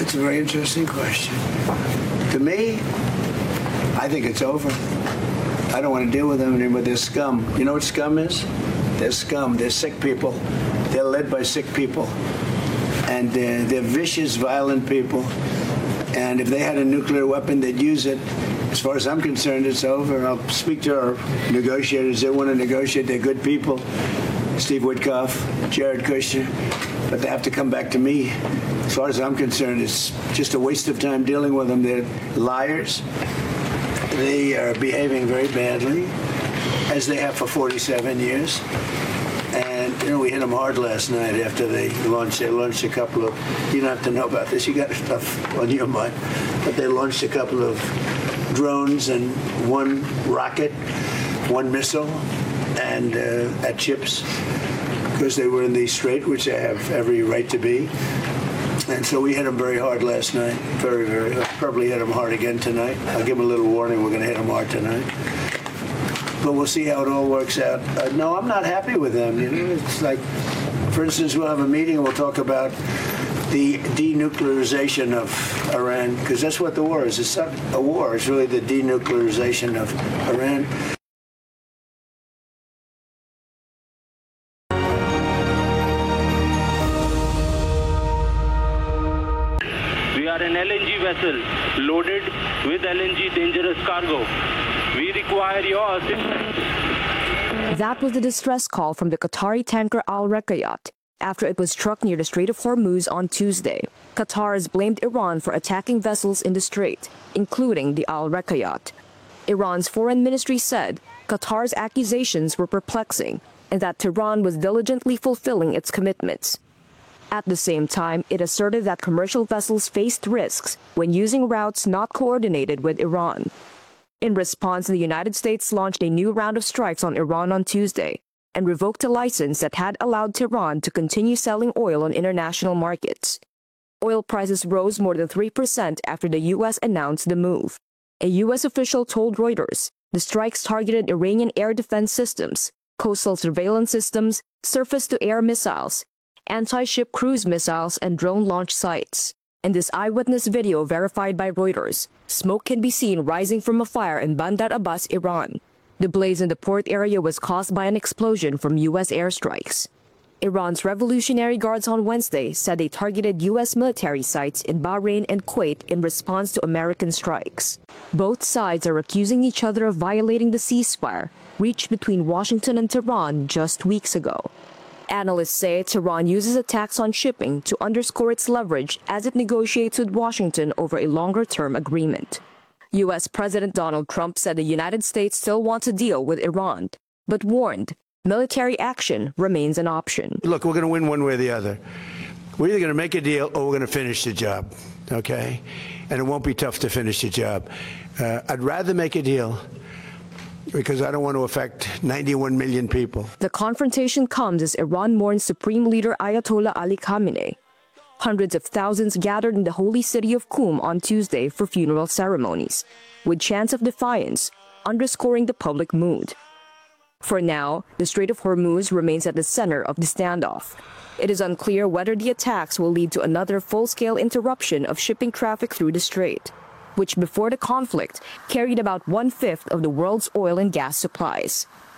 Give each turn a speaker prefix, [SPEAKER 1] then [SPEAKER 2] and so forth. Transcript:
[SPEAKER 1] That's a very interesting question. To me, I think it's over. I don't want to deal with them anymore. They're scum. You know what scum is? They're scum. They're sick people. They're led by sick people. And they're vicious, violent people. And if they had a nuclear weapon, they'd use it. As far as I'm concerned, it's over. I'll speak to our negotiators. They want to negotiate. They're good people. Steve Witkoff, Jared Kushner. But they have to come back to me. As far as I'm concerned, it's just a waste of time dealing with them. They're liars. They are behaving very badly, as they have for 47 years. And, you know, we hit them hard last night after they launched a couple of, you don't have to know about this, you got stuff on your mind, but they launched a couple of drones and one rocket, one missile, and at chips, because they were in the strait, which they have every right to be. And so we hit them very hard last night, very, very hard. Probably hit them hard again tonight. I'll give them a little warning, we're going to hit them hard tonight. But we'll see how it all works out. No, I'm not happy with them. You know, it's like, for instance, we'll have a meeting and we'll talk about the denuclearization of Iran, because that's what the war is. It's not a war. It's really the denuclearization of Iran.
[SPEAKER 2] We are an LNG vessel loaded with LNG dangerous cargo. We require your assistance.
[SPEAKER 3] That was the distress call from the Qatari tanker Al Rekayat after it was struck near the Strait of Hormuz on Tuesday. Qatar has blamed Iran for attacking vessels in the strait, including the Al Rekayat. Iran's foreign ministry said Qatar's accusations were perplexing and that Tehran was diligently fulfilling its commitments. At the same time, it asserted that commercial vessels faced risks when using routes not coordinated with Iran. In response, the United States launched a new round of strikes on Iran on Tuesday and revoked a license that had allowed Tehran to continue selling oil on international markets. Oil prices rose more than 3% after the U.S. announced the move. A U.S. official told Reuters the strikes targeted Iranian air defense systems, coastal surveillance systems, surface-to-air missiles, anti-ship cruise missiles, and drone launch sites. In this eyewitness video verified by Reuters, smoke can be seen rising from a fire in Bandar Abbas, Iran. The blaze in the port area was caused by an explosion from U.S. airstrikes. Iran's Revolutionary Guards on Wednesday said they targeted U.S. military sites in Bahrain and Kuwait in response to American strikes. Both sides are accusing each other of violating the ceasefire reached between Washington and Tehran just weeks ago. Analysts say Tehran uses attacks on shipping to underscore its leverage as it negotiates with Washington over a longer-term agreement. U.S. President Donald Trump said the United States still wants a deal with Iran, but warned military action remains an option.
[SPEAKER 4] Look, we're going to win one way or the other. We're either going to make a deal or we're going to finish the job, okay? And it won't be tough to finish the job. I'd rather make a deal because I don't want to affect 91 million people.
[SPEAKER 3] The confrontation comes as Iran mourns Supreme Leader Ayatollah Ali Khamenei. Hundreds of thousands gathered in the holy city of Qum on Tuesday for funeral ceremonies, with chants of defiance underscoring the public mood. For now, the Strait of Hormuz remains at the center of the standoff. It is unclear whether the attacks will lead to another full-scale interruption of shipping traffic through the strait, which before the conflict carried about 1/5 of the world's oil and gas supplies.